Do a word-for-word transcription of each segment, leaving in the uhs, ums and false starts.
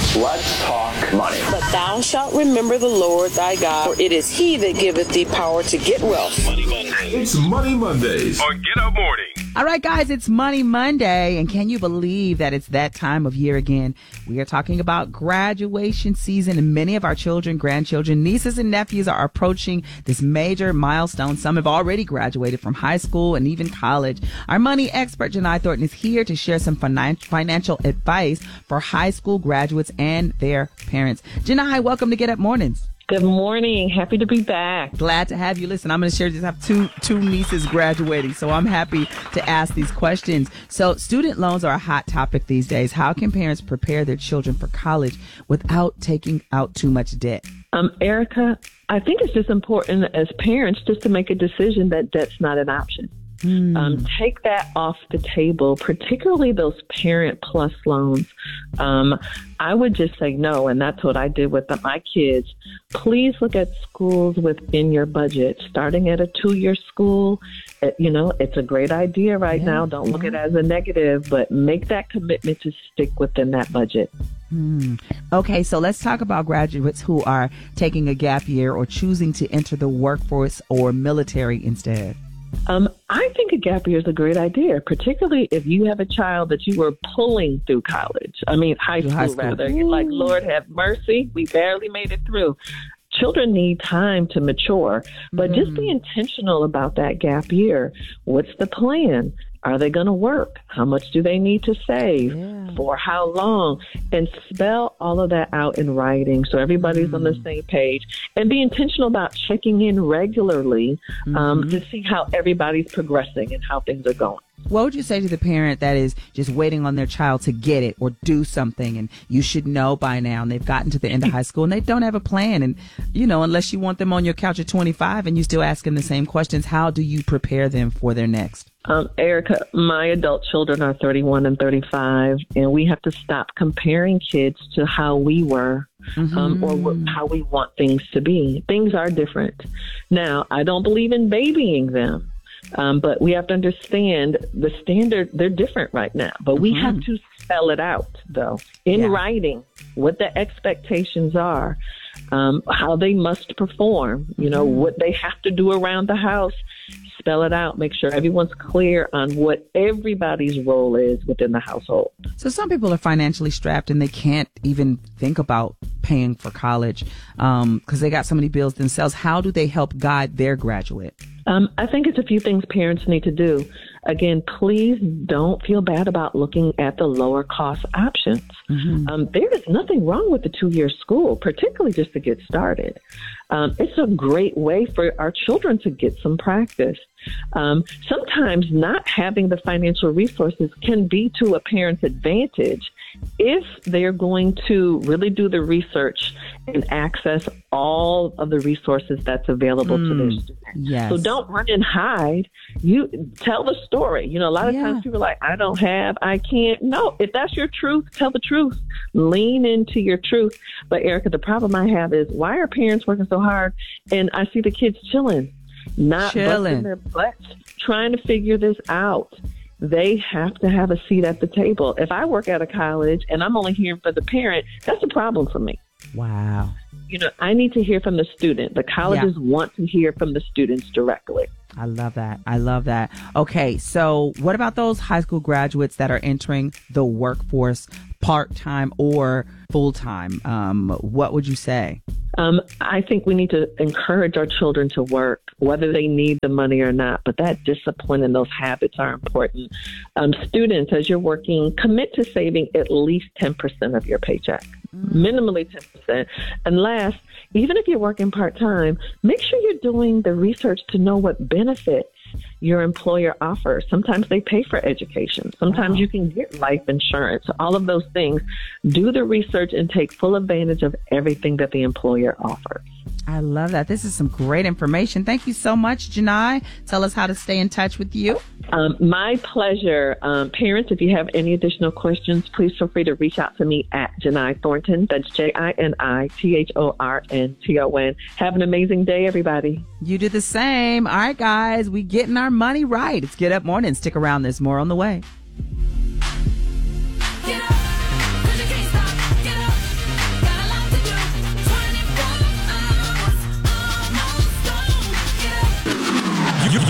Let's talk money. But thou shalt remember the Lord thy God, for it is he that giveth thee power to get wealth. Money Monday. It's Money Mondays on Get Up Morning. All right, guys, it's Money Monday, and can you believe that it's that time of year again? We are talking about graduation season, and many of our children, grandchildren, nieces, and nephews are approaching this major milestone. Some have already graduated from high school and even college. Our money expert, Janai Thornton, is here to share some finan- financial advice for high school graduates and their parents. Janai, welcome to Get Up Mornings. Good morning. Happy to be back. Glad to have you. Listen, I'm going to share this. I have two two nieces graduating, so I'm happy to ask these questions. So student loans are a hot topic these days. How can parents prepare their children for college without taking out too much debt? Um, Erica, I think it's just important as parents just to make a decision that debt's not an option. Hmm. Um, take that off the table, particularly those Parent Plus loans. Um, I would just say no, and that's what I did with the, my kids. Please look at schools within your budget. Starting at a two-year school, it, you know, it's a great idea right yeah, now. Don't yeah. look at it as a negative, but make that commitment to stick within that budget. Hmm. Okay, so let's talk about graduates who are taking a gap year or choosing to enter the workforce or military instead. Um, I think a gap year is a great idea, particularly if you have a child that you were pulling through college. I mean, high school, high school. rather. You're like, Lord have mercy, we barely made it through. Children need time to mature, but mm-hmm. just be intentional about that gap year. What's the plan? Are they going to work? How much do they need to save? Yeah. For how long? And spell all of that out in writing so everybody's mm. on the same page. And be intentional about checking in regularly mm-hmm. um, to see how everybody's progressing and how things are going. What would you say to the parent that is just waiting on their child to get it or do something, and you should know by now, and they've gotten to the end of high school and they don't have a plan? And, you know, unless you want them on your couch at twenty-five and you still asking the same questions, how do you prepare them for their next? Um, Erica, my adult children are thirty-one and thirty-five, and we have to stop comparing kids to how we were mm-hmm. um, or what, how we want things to be. Things are different. Now, I don't believe in babying them. Um, but we have to understand the standard, they're different right now. But we mm-hmm. have to spell it out, though, in yeah. writing, what the expectations are, um, how they must perform, you know, mm-hmm. what they have to do around the house. Spell it out. Make sure everyone's clear on what everybody's role is within the household. So some people are financially strapped and they can't even think about paying for college because um, they got so many bills themselves. How do they help guide their graduate? Um, I think it's a few things parents need to do. Again, please don't feel bad about looking at the lower cost options. Mm-hmm. Um, there is nothing wrong with the two-year school, particularly just to get started. Um, it's a great way for our children to get some practice. Um, sometimes not having the financial resources can be to a parent's advantage if they're going to really do the research and access all of the resources that's available mm, to their students. Yes. So don't run and hide. You tell the story. You know, a lot of yeah. times people are like, I don't have, I can't. No, if that's your truth, tell the truth. Lean into your truth. But Erica, the problem I have is, why are parents working so hard and I see the kids chilling, not chilling. busting their butts, trying to figure this out? They have to have a seat at the table. If I work at a college and I'm only hearing from the parent, that's a problem for me. Wow. You know, I need to hear from the student. The colleges yeah. want to hear from the students directly. I love that. I love that. Okay, so what about those high school graduates that are entering the workforce part-time or full-time? Um, what would you say? Um, I think we need to encourage our children to work, whether they need the money or not. But that discipline and those habits are important. Um, students, as you're working, commit to saving at least ten percent of your paycheck, mm-hmm. minimally ten percent. And last, even if you're working part-time, make sure you're doing the research to know what benefits your employer offers. Sometimes they pay for education. Sometimes wow. you can get life insurance. All of those things. Do the research and take full advantage of everything that the employer offers. I love that. This is some great information. Thank you so much, Janai. Tell us how to stay in touch with you. Um, my pleasure. Um, parents, if you have any additional questions, please feel free to reach out to me at Janai Thornton. That's J I N I T H O R N T O N. Have an amazing day, everybody. You do the same. All right, guys, we getting our money right. It's Get Up Morning. Stick around. There's more on the way. Get up, 'cause you can't stop. Get up.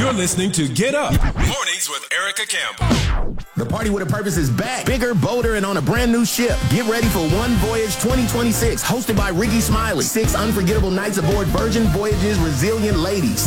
You're listening to Get Up Mornings with Erica Campbell. The Party with a Purpose is back. Bigger, bolder, and on a brand new ship. Get ready for One Voyage twenty twenty-six, hosted by Ricky Smiley. Six unforgettable nights aboard Virgin Voyage's Resilient Ladies.